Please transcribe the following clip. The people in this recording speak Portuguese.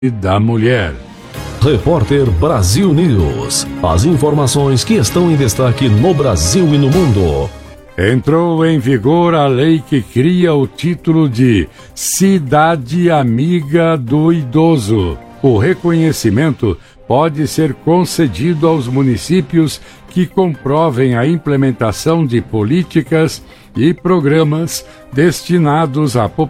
da mulher. Repórter Brasil News. As informações que estão em destaque no Brasil e no mundo. Entrou em vigor a lei que cria o título de Cidade Amiga do Idoso. O reconhecimento pode ser concedido aos municípios que comprovem a implementação de políticas e programas destinados à população